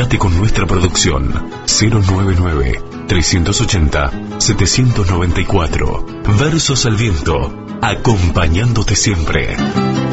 Comunicate con nuestra producción 099-380-794. Versos al viento, acompañándote siempre.